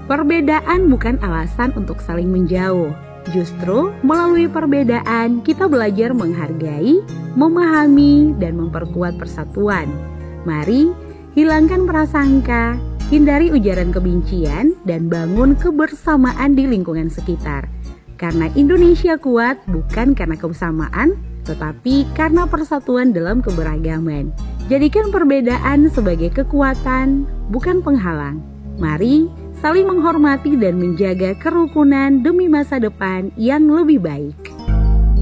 Perbedaan bukan alasan untuk saling menjauh. Justru melalui perbedaan kita belajar menghargai, memahami, dan memperkuat persatuan. Mari hilangkan prasangka, hindari ujaran kebencian, dan bangun kebersamaan di lingkungan sekitar. Karena Indonesia kuat bukan karena kebersamaan, tetapi karena persatuan dalam keberagaman. Jadikan perbedaan sebagai kekuatan, bukan penghalang. Mari saling menghormati dan menjaga kerukunan demi masa depan yang lebih baik.